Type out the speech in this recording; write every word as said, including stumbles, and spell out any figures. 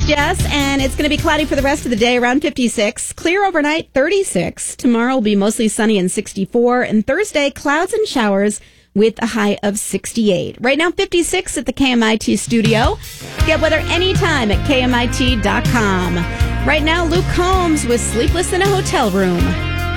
Jess, and it's going to be cloudy for the rest of the day, around fifty-six. Clear overnight, thirty-six. Tomorrow will be mostly sunny and sixty-four. And Thursday, clouds and showers with a high of sixty-eight. Right now, fifty-six at the K M I T studio. Get weather anytime at K M I T dot com. Right now, Luke Combs with Sleepless in a Hotel Room.